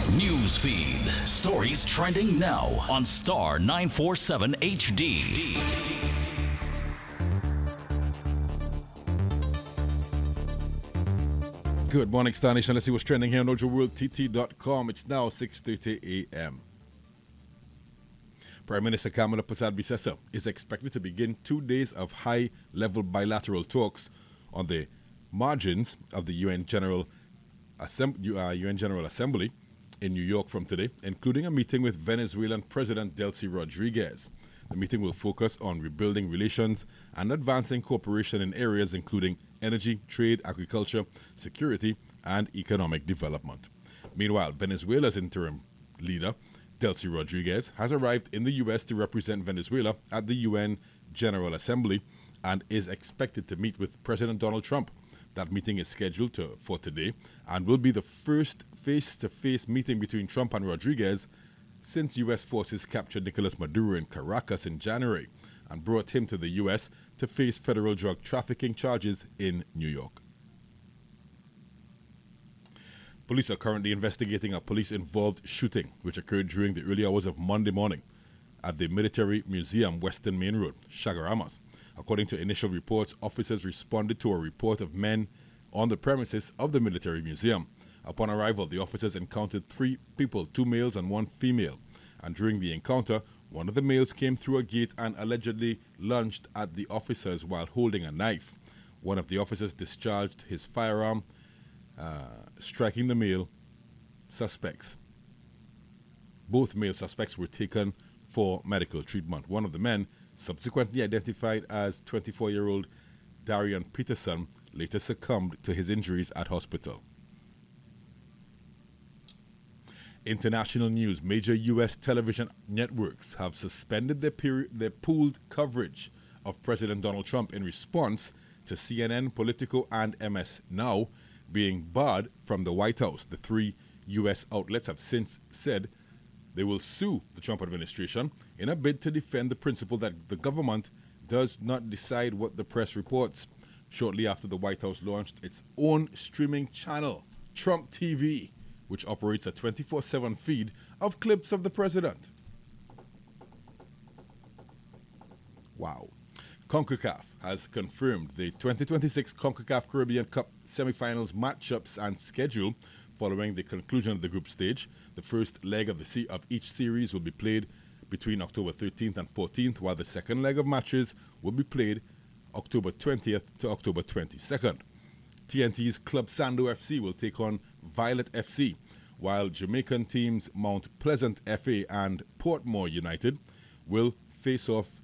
Newsfeed. Stories trending now on Star 947 HD. Good morning, Star Nation. Let's see what's trending here on NojoWorldTT.com. It's now 6:30 a.m. Prime Minister Kamala Persad-Bissessar is expected to begin 2 days of high-level bilateral talks on the margins of the UN General Assembly in New York from today, including a meeting with Venezuelan President Delcy Rodriguez. The meeting will focus on rebuilding relations and advancing cooperation in areas including energy, trade, agriculture, security, and economic development. Meanwhile, Venezuela's interim leader, Delcy Rodriguez, has arrived in the U.S. to represent Venezuela at the UN General Assembly and is expected to meet with President Donald Trump. That meeting is scheduled for today and will be the first face-to-face meeting between Trump and Rodriguez since U.S. forces captured Nicolas Maduro in Caracas in January and brought him to the U.S. to face federal drug trafficking charges in New York. Police are currently investigating a police-involved shooting which occurred during the early hours of Monday morning at the Military Museum, Western Main Road, Chaguaramas. According to initial reports, officers responded to a report of men on the premises of the Military Museum. Upon arrival, the officers encountered 3 people, 2 males and 1 female. And during the encounter, one of the males came through a gate and allegedly lunged at the officers while holding a knife. One of the officers discharged his firearm, striking the male suspects. Both male suspects were taken for medical treatment. One of the men, subsequently identified as 24-year-old Darian Peterson, later succumbed to his injuries at hospital. International news. Major U.S. television networks have suspended their pooled coverage of President Donald Trump in response to CNN, Politico, and MS Now being barred from the White House. The 3 U.S. outlets have since said they will sue the Trump administration in a bid to defend the principle that the government does not decide what the press reports. Shortly after the White House launched its own streaming channel, Trump TV, which operates a 24/7 feed of clips of the president. Wow. CONCACAF has confirmed the 2026 CONCACAF Caribbean Cup semifinals matchups and schedule following the conclusion of the group stage. The first leg of each series will be played between October 13th and 14th, while the second leg of matches will be played October 20th to October 22nd. TNT's Club Sando FC will take on Violet FC, while Jamaican teams Mount Pleasant FA and Portmore United will face off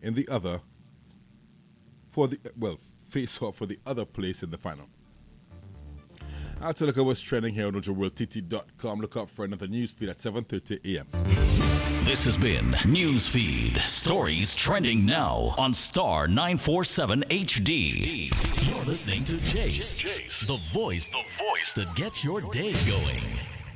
for the other place in the final. Now to look at what's trending here on NojoWorldTT.com. Look out for another news feed at 7:30 a.m. This has been Newsfeed. Stories trending now on Star 947 HD. You're listening to Jace, the voice that gets your day going.